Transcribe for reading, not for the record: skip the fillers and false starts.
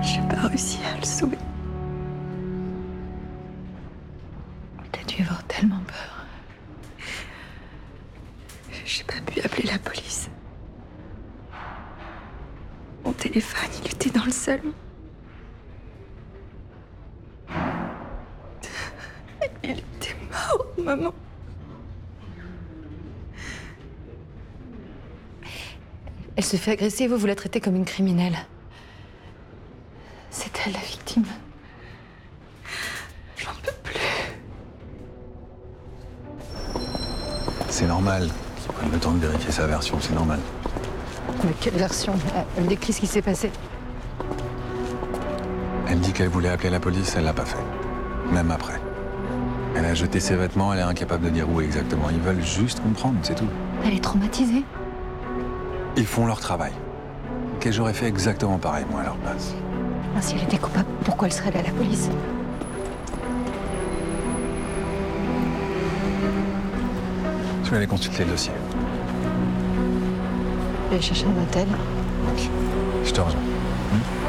J'ai pas réussi à le sauver. Il a dû avoir tellement peur. J'ai pas pu appeler la police. Mon téléphone, il était dans le salon. Il était mort, maman. Elle se fait agresser, vous la traitez comme une criminelle. C'est elle la victime. J'en peux plus. C'est normal qu'il prenne le temps de vérifier sa version, c'est normal. Mais quelle version? Elle décrit ce qui s'est passé. Elle dit qu'elle voulait appeler la police, elle l'a pas fait. Même après. Elle a jeté ses vêtements, elle est incapable de dire où exactement. Ils veulent juste comprendre, c'est tout. Elle est traumatisée. Ils font leur travail. Que j'aurais fait exactement pareil, moi, à leur place. Si elle était coupable, pourquoi elle serait allée à la police? Je vais aller consulter le dossier. Elle est chercher un hôtel. Ok. Je te rejoins.